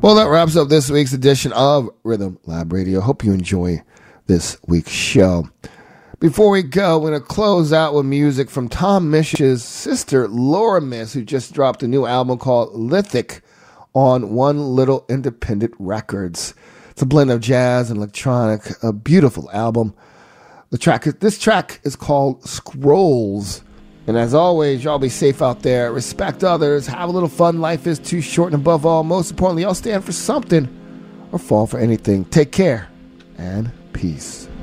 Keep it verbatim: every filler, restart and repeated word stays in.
Well, that wraps up this week's edition of Rhythm Lab Radio. Hope you enjoy this week's show. Before we go, we're going to close out with music from Tom Misch's sister, Laura Misch, who just dropped a new album called Lithic on One Little Independent Records. It's a blend of jazz and electronic, a beautiful album. The track, this track is called Scrolls. And as always, y'all be safe out there. Respect others. Have a little fun. Life is too short. And above all, most importantly, y'all stand for something or fall for anything. Take care and peace.